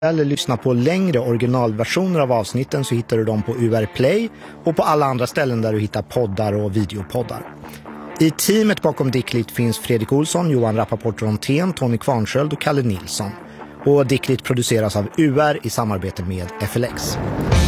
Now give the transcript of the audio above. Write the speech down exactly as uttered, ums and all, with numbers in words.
eller lyssna på längre originalversioner av avsnitten så hittar du dem på U R Play och på alla andra ställen där du hittar poddar och videopoddar. I teamet bakom Dicklit finns Fredrik Olsson, Johan Rappaport Rontén, Tony Kvarnsköld och Kalle Nilsson. Och Dicklit produceras av U R i samarbete med F L X.